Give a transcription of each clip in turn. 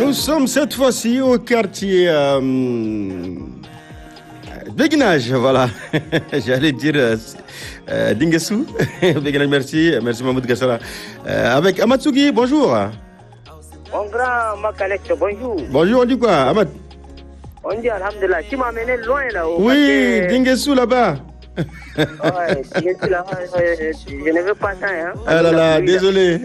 Nous sommes cette fois-ci au quartier Béguinage, voilà. J'allais dire Dinguessou. Béguinage, merci. Merci Mahmoud Gassala. Avec Amatsugi, bonjour. Mon grand Makalek, bonjour. Bonjour, on dit quoi, Amad? On dit Alhamdulillah. Tu m'as mené loin là. Oui, Dinguessou là-bas. Ouais, Dinguessou là, je ne veux pas ça. Hein. Ah là là, désolé.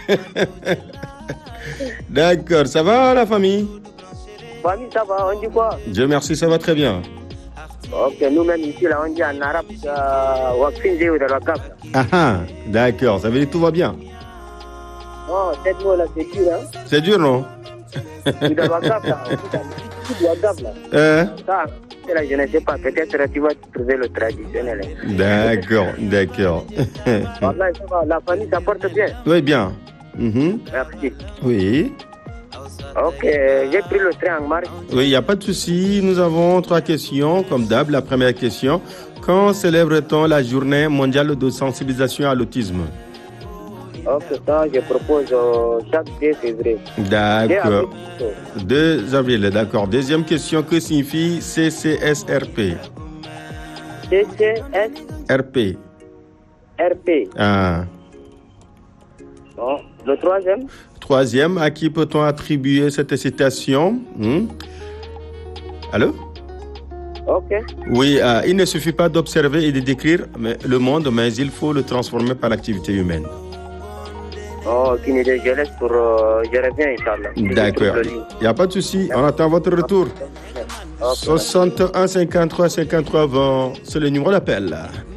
D'accord, ça va la famille? Famille, ça va, on dit quoi? Dieu merci, ça va très bien. Ok, nous-mêmes ici, là, on dit en arabe, Wakfin Zéou de la Cap. Ah, d'accord, ça veut dire que tout va bien. Oh, cette mot-là, c'est dur, hein? C'est dur, non? De la Cap, là. De la Cap, là. Ça, là, je ne sais pas, peut-être tu vas trouver le traditionnel. Hein. D'accord, d'accord. Voilà, ça va, la famille, ça porte bien. Oui, bien. Merci. Oui. Ok, j'ai pris le train en marche. Oui, il n'y a pas de souci. Nous avons 3 questions, comme d'hab. La première question, quand célèbre-t-on la journée mondiale de sensibilisation à l'autisme? Ok, ça, je propose chaque 2 février. D'accord. 2 avril, d'accord. Deuxième question, que signifie CCSRP? CCSRP. RP. Ah. Bon, le troisième? Troisième, à qui peut-on attribuer cette citation? Allô? Ok. Oui, il ne suffit pas d'observer et de décrire le monde, mais il faut le transformer par l'activité humaine. Oh, aucune idée, je laisse pour... je reviens, Inch'Allah. D'accord. Il n'y a pas de souci, on attend votre retour. Okay. 61 53 53 20, c'est le numéro d'appel.